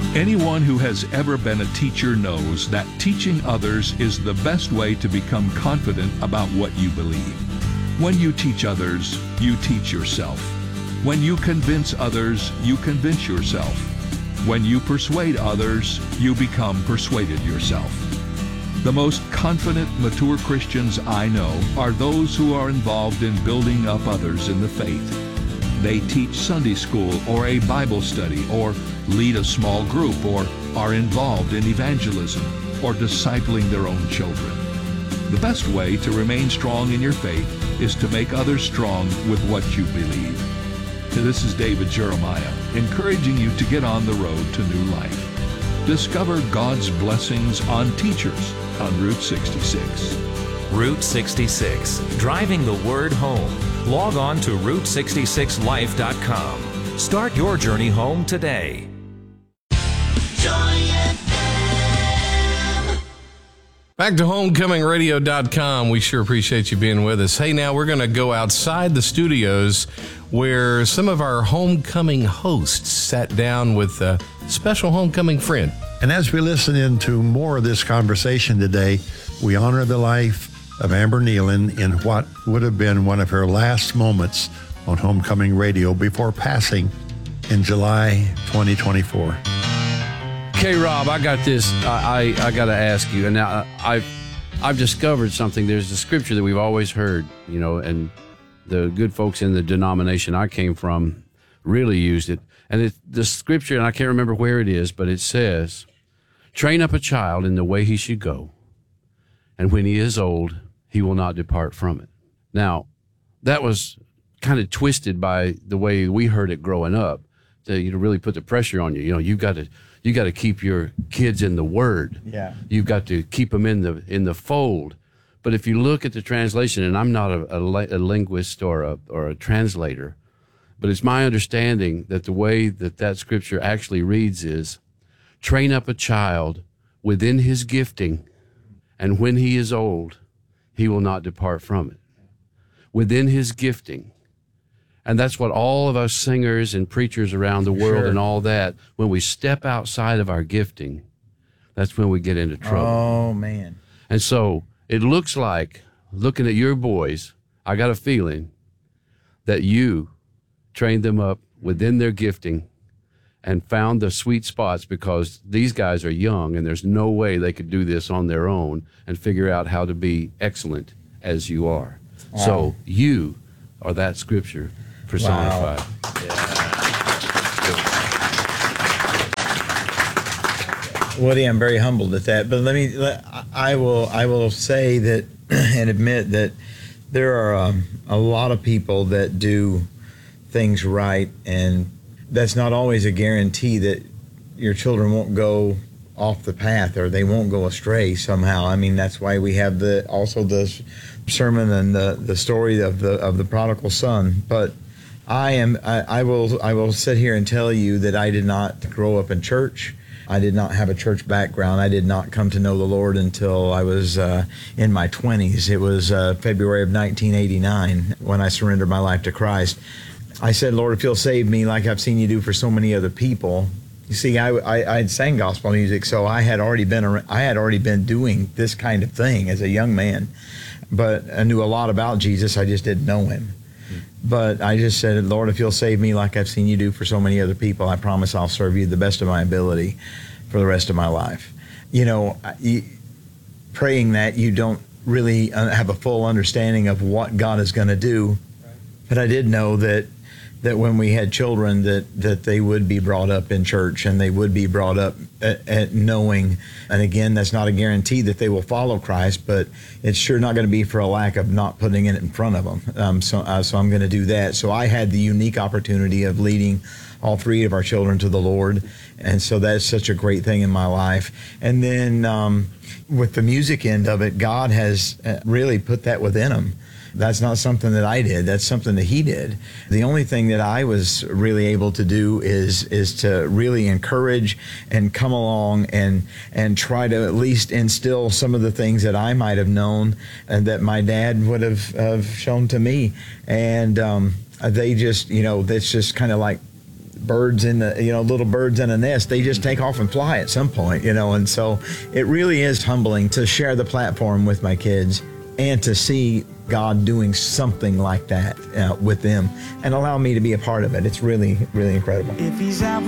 Anyone who has ever been a teacher knows that teaching others is the best way to become confident about what you believe. When you teach others, you teach yourself. When you convince others, you convince yourself. When you persuade others, you become persuaded yourself. The most confident, mature Christians I know are those who are involved in building up others in the faith. They teach Sunday school or a Bible study, or lead a small group, or are involved in evangelism or discipling their own children. The best way to remain strong in your faith is to make others strong with what you believe. This is David Jeremiah, encouraging you to get on the road to new life. Discover God's blessings on teachers on Route 66. Route 66, driving the word home. Log on to Route66Life.com. Start your journey home today. Back to HomecomingRadio.com. We sure appreciate you being with us. Hey, now we're going to go outside the studios where some of our homecoming hosts sat down with a special homecoming friend. And as we listen into more of this conversation today, we honor the life of Amber Nealon in what would have been one of her last moments on Homecoming Radio before passing in July 2024. Okay, Rob, I got this. I got to ask you, and now I've discovered something. There's a scripture that we've always heard, and the good folks in the denomination I came from really used it. And the scripture, and I can't remember where it is, but it says, "Train up a child in the way he should go, and when he is old, he will not depart from it." Now, that was kind of twisted by the way we heard it growing up to really put the pressure on you. You got to keep your kids in the Word. Yeah. You've got to keep them in the fold. But if you look at the translation, and I'm not a linguist or a translator, but it's my understanding that the way that scripture actually reads is, "Train up a child within his gifting, and when he is old, he will not depart from it." Within his gifting. And that's what all of us singers and preachers around the world and all that, when we step outside of our gifting, that's when we get into trouble. Oh, man. And so it looks like, looking at your boys, I got a feeling that you trained them up within their gifting and found the sweet spots, because these guys are young and there's no way they could do this on their own and figure out how to be excellent as you are. Wow. So you are that scripture personified. Wow. Woody, I'm very humbled at that. But I will say that and admit that there are a lot of people that do things right, and that's not always a guarantee that your children won't go off the path or they won't go astray somehow. I mean, that's why we have also the sermon and the story of the prodigal son. But I will sit here and tell you that I did not grow up in church. I did not have a church background. I did not come to know the Lord until I was in my 20s. It was February of 1989 when I surrendered my life to Christ. I said, "Lord, if you'll save me like I've seen you do for so many other people." You see, I had sang gospel music, so I had already been doing this kind of thing as a young man. But I knew a lot about Jesus. I just didn't know him. But I just said, "Lord, if you'll save me like I've seen you do for so many other people, I promise I'll serve you the best of my ability for the rest of my life." Praying that, you don't really have a full understanding of what God is going to do. But I did know that when we had children, that they would be brought up in church, and they would be brought up at knowing. And again, that's not a guarantee that they will follow Christ, but it's sure not going to be for a lack of not putting it in front of them. So I'm going to do that. So I had the unique opportunity of leading all three of our children to the Lord, and so that's such a great thing in my life. And then with the music end of it, God has really put that within them. That's not something that I did. That's something that he did. The only thing that I was really able to do is to really encourage and come along and try to at least instill some of the things that I might have known and that my dad would have shown to me. And they just, that's just kind of like birds in the, little birds in a nest. They just take off and fly at some point, and so it really is humbling to share the platform with my kids and to see God doing something like that with them and allow me to be a part of it. It's really, really incredible. If he's out